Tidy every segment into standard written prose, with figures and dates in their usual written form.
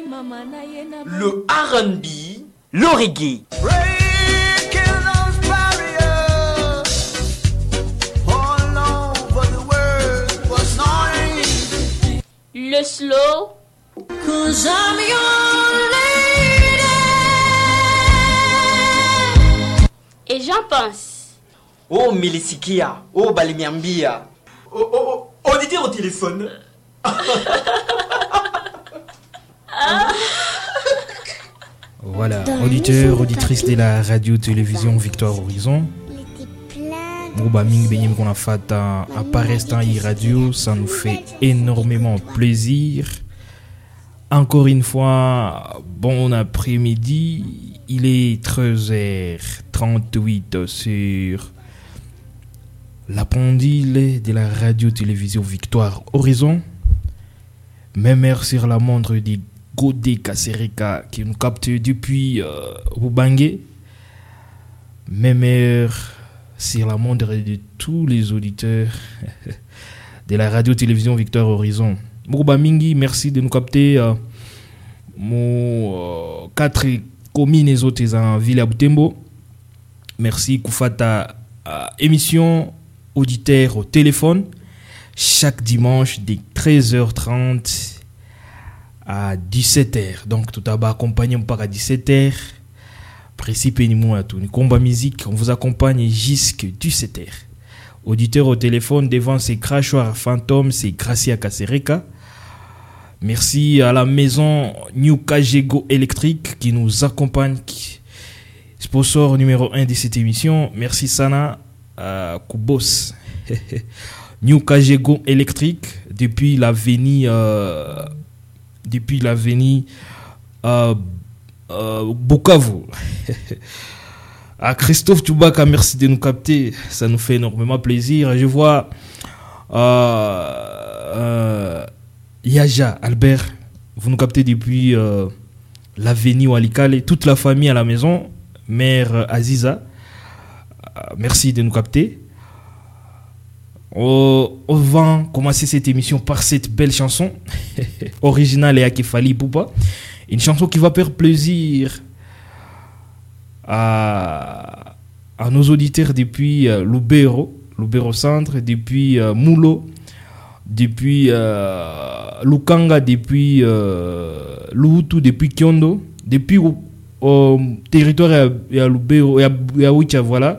le R&B, le reggae. Le slow. Et j'en pense. Oh Melisikia, oh Balimiambia. Oh, auditeur au téléphone. Voilà, auditeurs, auditrices de la radio-télévision Victoire Horizon. Mouba Ming Benyem qu'on a fait à Parestan Radio, ça nous fait énormément plaisir. Encore une fois, bon après-midi, il est 13h38 sur la pendule de la radio-télévision Victoire Horizon. Même sur la montre de Godé Kasereka qui nous capte depuis Boubangue. Même sur la montre de tous les auditeurs de la radio-télévision Victoire Horizon. Mouba Mingi, merci de nous capter. Mon 4 communes et autres en ville à Butembo. Merci Koufata émission auditeur au téléphone chaque dimanche de 13h30 à 17h. Donc tout à bas accompagné par à 17h. Principe ni à tout. Ni combat musique, on vous accompagne jusqu'à 17h. Auditeur au téléphone devant ces crachoirs fantômes, c'est Gracia Kasereka. Merci à la maison New Kajego Electric qui nous accompagne, sponsor numéro 1 de cette émission. Merci Sana Koubos. New Kajego Electric depuis l'avenue Bukavu. À Christophe Toubaka, merci de nous capter, ça nous fait énormément plaisir. Je vois Yaja Albert, vous nous captez depuis l'avenue Walikale, toute la famille à la maison, mère Aziza, merci de nous capter. On va commencer cette émission par cette belle chanson originale et Akefali Poupa, une chanson qui va faire plaisir à nos auditeurs depuis Lubero Centre, depuis Moulo, depuis Lukanga, depuis Luhutu, depuis Kyondo, depuis au territoire à Lubero et à Wicha, voilà.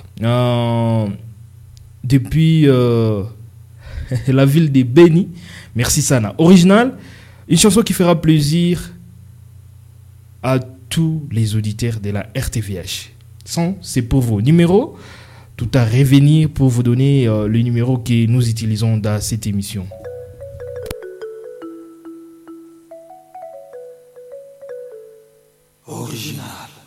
Depuis la ville de Beni. Merci Sana. Original, une chanson qui fera plaisir à tous les auditeurs de la RTVH. C'est pour vos numéros. Tout à revenir pour vous donner le numéro que nous utilisons dans cette émission. Original.